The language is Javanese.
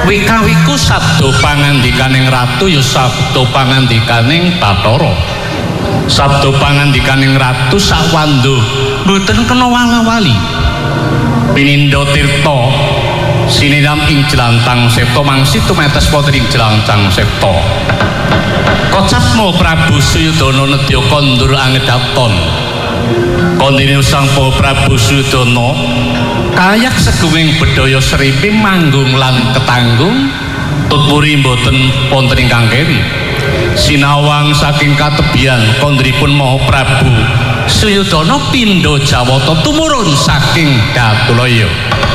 Wika-wiku sabda pangandikaning ratu ya sabda pangandikaning Bathara. Sabda pangandikaning ratu sawanda mboten kena wala-wali. Pinindo Tirta sinidam ing Jelantang Septa mangsi tumetes wonten ing Jelantang Septa. Kocapmo Prabu Suyudana nedya kondur angedaton. Kondene Sang Prabu Suyudana kayak segunging bedaya sripi manggung lan ketanggung tutpuri mboten wonten ingkang keri. Sinawang saking katebian kondripun Maha Prabu Suyudana pindha Jawata tumurun saking Datulaya.